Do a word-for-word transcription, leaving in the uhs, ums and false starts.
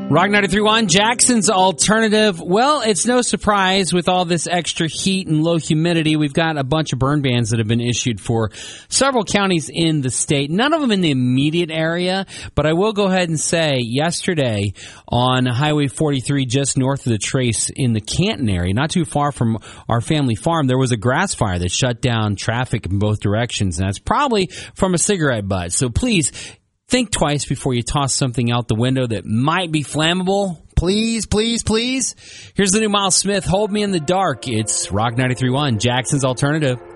Rock ninety-three point one, Jackson's Alternative. Well, it's no surprise with all this extra heat and low humidity. We've got a bunch of burn bans that have been issued for several counties in the state. None of them in the immediate area, but I will go ahead and say yesterday on Highway forty-three, just north of the Trace in the Canton area, not too far from our family farm, there was a grass fire that shut down traffic in both directions, and that's probably from a cigarette butt. So please, think twice before you toss something out the window that might be flammable. Please, please, please. Here's the new Miles Smith, Hold Me in the Dark. It's Rock ninety-three point one, Jackson's Alternative.